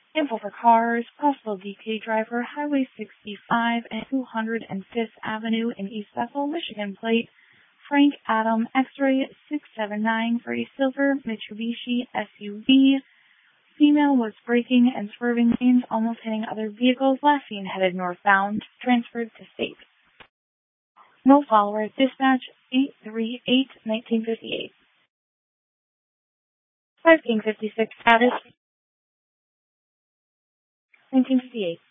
Info for cars, possible DPA driver, Highway 65 and 205th Avenue in East Bethel, Michigan plate, Frank Adam, X-ray 679 for a silver Mitsubishi SUV. Female was braking and swerving lanes, almost hitting other vehicles, last seen headed northbound, transferred to state. No followers, dispatch 838-1958. 1556 status 1958.